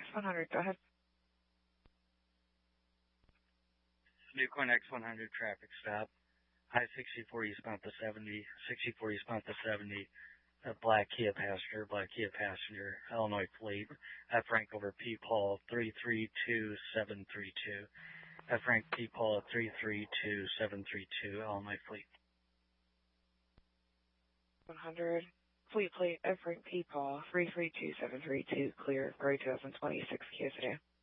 X100, go ahead. Newcoin X100 traffic stop. I-64 eastbound to 70, 64 eastbound to 70. Black Kia passenger, Illinois fleet. F rank over P Paul 332732. F rank P Paul 332732, Illinois fleet. 100. Fleet plate F rank P Paul 332732, clear for a 2026 Kia sedan.